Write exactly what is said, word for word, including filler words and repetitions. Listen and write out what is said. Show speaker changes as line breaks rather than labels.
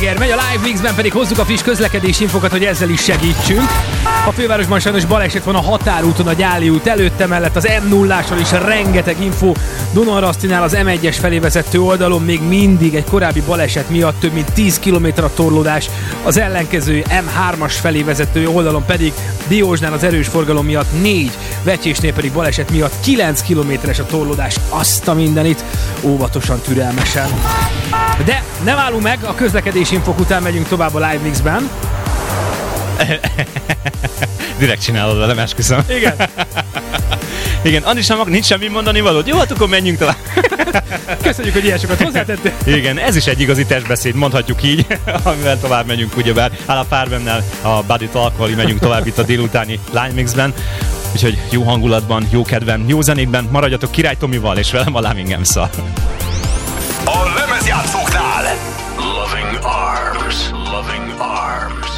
Heger megy, a Live Mixben pedig hozzuk a friss közlekedési infokat, hogy ezzel is segítsünk. A fővárosban sajnos baleset van a Határúton, a Gyáli út előtte, mellett az em nulláson is rengeteg info. Dunarasztinál az em egyes felé vezető oldalon még mindig egy korábbi baleset miatt több mint tíz kilométer a torlódás, az ellenkező em hármas felé vezető oldalon pedig Diósnál az erős forgalom miatt négy, Vecsésnél pedig baleset miatt kilenc kilométeres a torlódás. Azt a mindenit, óvatosan, türelmesen. De nem állunk meg, a közlekedési infok után megyünk tovább a Live Mixben.
Direkt csinálod velem, esküszöm.
Igen.
Igen, Andris, nincs semmi mondani valód. Jó, hát akkor menjünk tovább.
Köszönjük, hogy ilyen sokat hozzátettél.
Igen, ez is egy igazi testbeszéd, mondhatjuk így, amivel tovább megyünk, ugyebár. Áll a Farbennel, a Body Talkkal megyünk tovább itt a délutáni Live Mixben. Úgyhogy jó hangulatban, jó kedven, jó zenékben maradjatok Király Tomival és velem a Loving Arms-szal.
A lemezjátszóknál Loving Arms, Loving Arms.